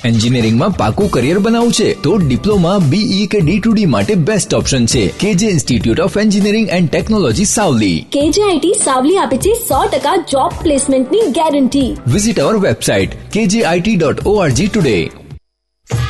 એન્જિનિયરિંગમાં પાકું કરિયર બનાવવું છે તો ડિપ્લોમા, BE કે D2D માટે બેસ્ટ ઓપ્શન છે KJ institute of engineering and technology Savli. KJIT Savli આપે છે 100% જોબ પ્લેસમેન્ટની ગેરંટી. વિઝિટ અવર વેબસાઇટ kjit.org today.